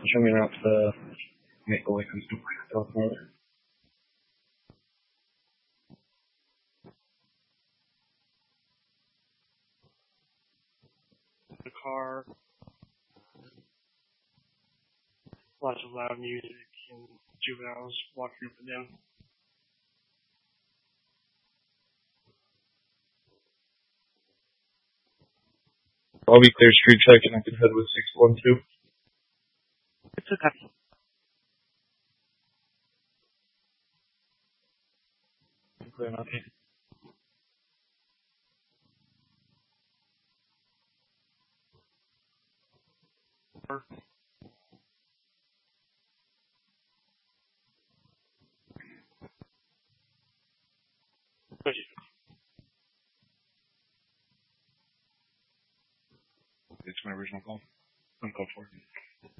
Ściągnę w mojego telefonu. The car, lots of loud music, and juveniles walking up and down. I'll be clear street check and I can head with 612. It's okay. Clear enough. It's my original call. I'm called for.